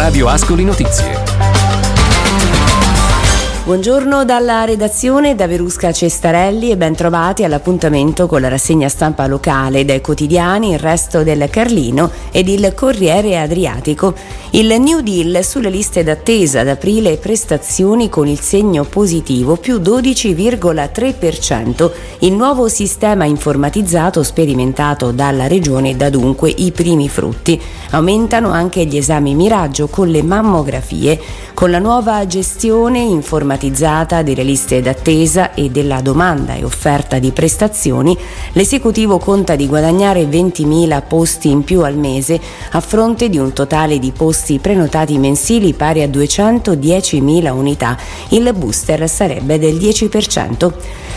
Radio Ascoli Notizie. Buongiorno dalla redazione da Verusca Cestarelli e ben trovati all'appuntamento con la rassegna stampa locale dai quotidiani Il Resto del Carlino ed il Corriere Adriatico. Il New Deal sulle liste d'attesa ad aprile, prestazioni con il segno positivo più 12,3%. Il nuovo sistema informatizzato sperimentato dalla Regione dà dunque i primi frutti. Aumentano anche gli esami miraggio con le mammografie. Con la nuova gestione informatizzata delle liste d'attesa e della domanda e offerta di prestazioni, l'esecutivo conta di guadagnare 20.000 posti in più al mese a fronte di un totale di posti prenotati mensili pari a 210.000 unità. Il booster sarebbe del 10%.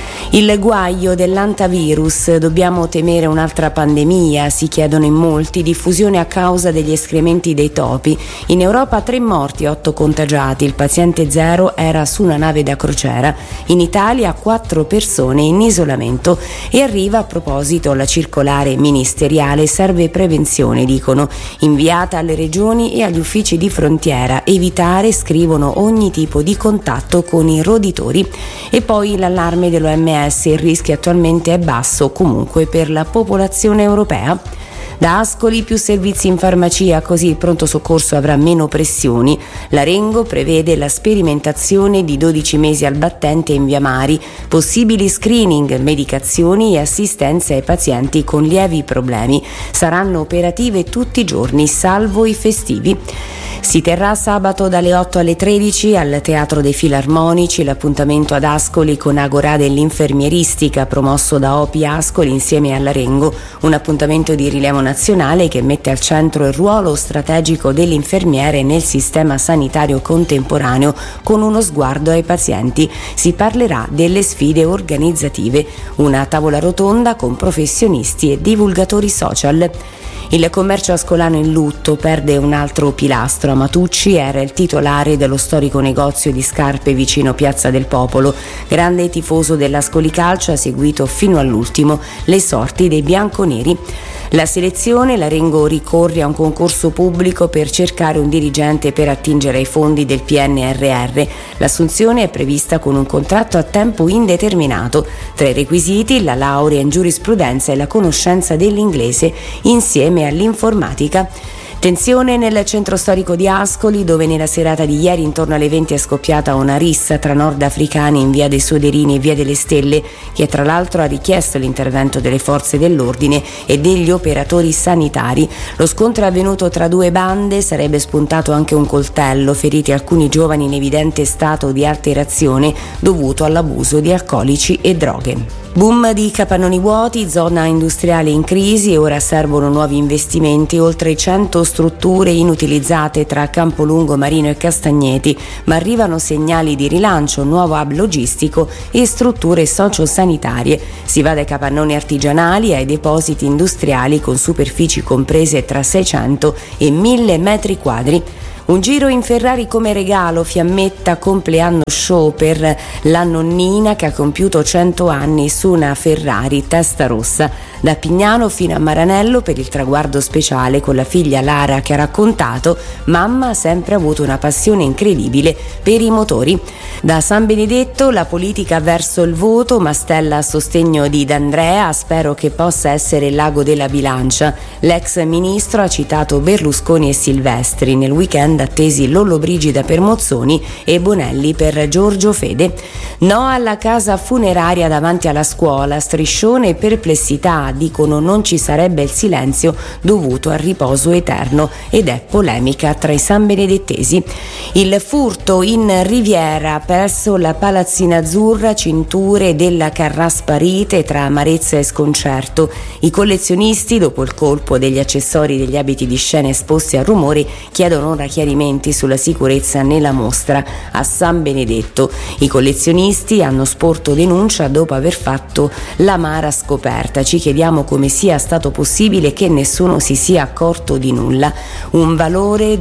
Il guaio dell'antavirus, dobbiamo temere un'altra pandemia, si chiedono in molti, diffusione a causa degli escrementi dei topi. In Europa 3 morti, 8 contagiati, il paziente 0 era su una nave da crociera. In Italia 4 persone in isolamento e arriva a proposito la circolare ministeriale, serve prevenzione, dicono, inviata alle regioni e agli uffici di frontiera, evitare, scrivono, ogni tipo di contatto con i roditori. E poi l'allarme dell'OMS, il rischio attualmente è basso comunque per la popolazione europea. Da Ascoli più servizi in farmacia, così il pronto soccorso avrà meno pressioni. L'Arengo prevede la sperimentazione di 12 mesi al battente in via Mari, possibili screening, medicazioni e assistenze ai pazienti con lievi problemi. Saranno operative tutti i giorni, salvo i festivi. Si terrà sabato dalle 8 alle 13 al Teatro dei Filarmonici l'appuntamento ad Ascoli con Agorà dell'infermieristica promosso da OPI Ascoli insieme all'Arengo, un appuntamento di rilievo nazionale che mette al centro il ruolo strategico dell'infermiere nel sistema sanitario contemporaneo con uno sguardo ai pazienti. Si parlerà delle sfide organizzative, una tavola rotonda con professionisti e divulgatori social. Il commercio ascolano in lutto, perde un altro pilastro. Amatucci era il titolare dello storico negozio di scarpe vicino Piazza del Popolo. Grande tifoso dell'Ascoli Calcio, ha seguito fino all'ultimo le sorti dei bianconeri. La selezione, l'Arengo ricorre a un concorso pubblico per cercare un dirigente per attingere ai fondi del PNRR. L'assunzione è prevista con un contratto a tempo indeterminato. Tra i requisiti la laurea in giurisprudenza e la conoscenza dell'inglese insieme all'informatica. Tensione nel centro storico di Ascoli, dove nella serata di ieri intorno alle 20 è scoppiata una rissa tra nordafricani in via dei Soderini e via delle Stelle, che tra l'altro ha richiesto l'intervento delle forze dell'ordine e degli operatori sanitari. Lo scontro è avvenuto tra 2 bande, sarebbe spuntato anche un coltello, feriti alcuni giovani in evidente stato di alterazione dovuto all'abuso di alcolici e droghe. Boom di capannoni vuoti, zona industriale in crisi e ora servono nuovi investimenti, oltre 100 strutture inutilizzate tra Campolungo, Marino e Castagneti, ma arrivano segnali di rilancio, nuovo hub logistico e strutture sociosanitarie. Si va dai capannoni artigianali ai depositi industriali con superfici comprese tra 600 e 1000 metri quadri. Un giro in Ferrari come regalo, Fiammetta compleanno show per la nonnina che ha compiuto 100 anni su una Ferrari Testarossa. Da Pignano fino a Maranello per il traguardo speciale con la figlia Lara che ha raccontato: mamma ha sempre avuto una passione incredibile per i motori. Da San Benedetto la politica verso il voto, Mastella a sostegno di D'Andrea, spero che possa essere il lago della bilancia. L'ex ministro ha citato Berlusconi e Silvestri, nel weekend attesi Lollobrigida per Mozzoni e Bonelli per Giorgio Fede. No alla casa funeraria davanti alla scuola, striscione e perplessità, dicono non ci sarebbe il silenzio dovuto al riposo eterno ed è polemica tra i sanbenedettesi. Il furto in Riviera, perso la palazzina azzurra, cinture della Carrasparite tra amarezza e sconcerto. I collezionisti, dopo il colpo degli accessori degli abiti di scena esposti al rumore, chiedono ora chiarimenti sulla sicurezza nella mostra a San Benedetto. I collezionisti hanno sporto denuncia dopo aver fatto l'amara scoperta. Ci chiediamo come sia stato possibile che nessuno si sia accorto di nulla. Un valore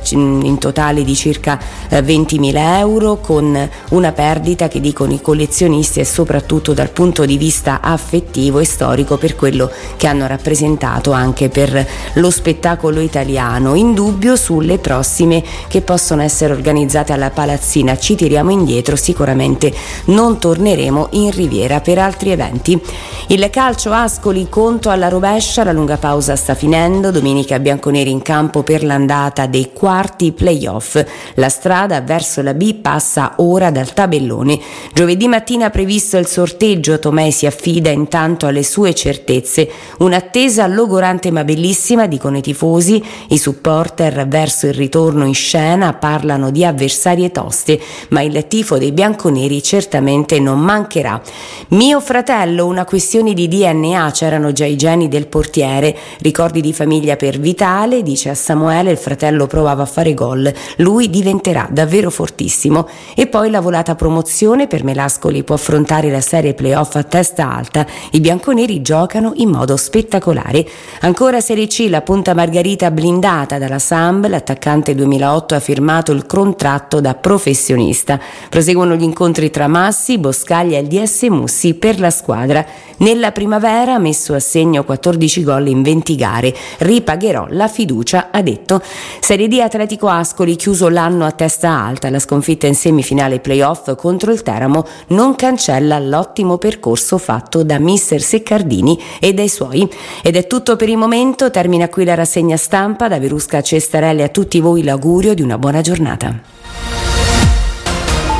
in totale di circa 20.000 euro, con una perdita che dicono i collezionisti è soprattutto dal punto di vista affettivo e storico per quello che hanno rappresentato anche per lo spettacolo italiano. In dubbio sulle prossime prossime che possono essere organizzate alla Palazzina. Ci tiriamo indietro, sicuramente non torneremo in Riviera per altri eventi. Il calcio Ascoli, conto alla rovescia, la lunga pausa sta finendo. Domenica bianconeri in campo per l'andata dei quarti playoff. La strada verso la B passa ora dal tabellone. Giovedì mattina previsto il sorteggio, Tomei si affida intanto alle sue certezze. Un'attesa logorante ma bellissima, dicono i tifosi. I supporter verso il ritorno in scena parlano di avversarie toste, ma il tifo dei bianconeri certamente non mancherà. Mio fratello, una questione di DNA, c'erano già i geni del portiere, ricordi di famiglia per Vitale, dice a Samuele, il fratello provava a fare gol, lui diventerà davvero fortissimo. E poi la volata promozione, per me l'Ascoli può affrontare la serie playoff a testa alta, i bianconeri giocano in modo spettacolare. Ancora Serie C, la Punta Margherita blindata dalla Samb, l'attaccante 2008 ha firmato il contratto da professionista. Proseguono gli incontri tra Massi, Boscaglia e il DS Mussi per la squadra. Nella primavera ha messo a segno 14 gol in 20 gare, ripagherò la fiducia, ha detto. Serie D, Atletico Ascoli, chiuso l'anno a testa alta, la sconfitta in semifinale playoff contro il Teramo non cancella l'ottimo percorso fatto da mister Seccardini e dai suoi. Ed è tutto per il momento, termina qui la rassegna stampa. Da Verusca Cestarelli a tutti voi l'augurio di una buona giornata.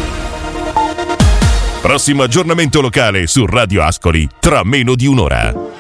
Prossimo aggiornamento locale su Radio Ascoli tra meno di un'ora.